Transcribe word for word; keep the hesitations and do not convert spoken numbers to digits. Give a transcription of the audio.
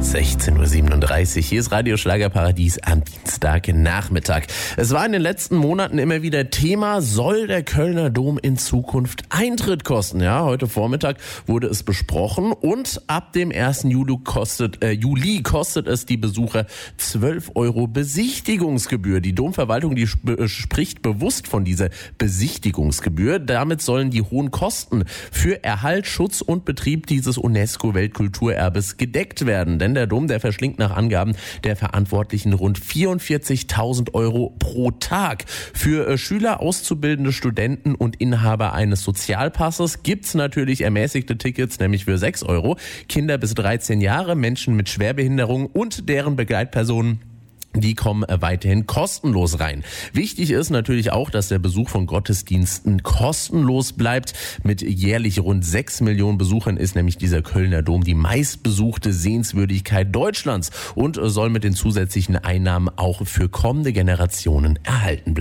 sechzehn Uhr siebenunddreißig. Hier ist Radio Schlagerparadies am Dienstagnachmittag. Es war in den letzten Monaten immer wieder Thema, soll der Kölner Dom in Zukunft Eintritt kosten? Ja, heute Vormittag wurde es besprochen und ab dem ersten Juli kostet, äh, Juli kostet es die Besucher zwölf Euro Besichtigungsgebühr. Die Domverwaltung, die sp- spricht bewusst von dieser Besichtigungsgebühr. Damit sollen die hohen Kosten für Erhalt, Schutz und Betrieb dieses UNESCO-Weltkulturerbes gedeckt werden. Denn der Dom, der verschlingt nach Angaben der Verantwortlichen rund vierundvierzigtausend Euro pro Tag. Für äh, Schüler, Auszubildende, Studenten und Inhaber eines Sozialpasses gibt's natürlich ermäßigte Tickets, nämlich für sechs Euro. Kinder bis dreizehn Jahre, Menschen mit Schwerbehinderung und deren Begleitpersonen, die kommen weiterhin kostenlos rein. Wichtig ist natürlich auch, dass der Besuch von Gottesdiensten kostenlos bleibt. Mit jährlich rund sechs Millionen Besuchern ist nämlich dieser Kölner Dom die meistbesuchte Sehenswürdigkeit Deutschlands und soll mit den zusätzlichen Einnahmen auch für kommende Generationen erhalten bleiben.